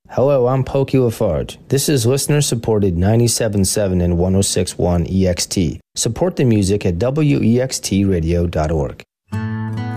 Hello, I'm Pokey Lafarge. This is listener-supported 97.7 and 106.1 EXT. Support the music at wextradio.org.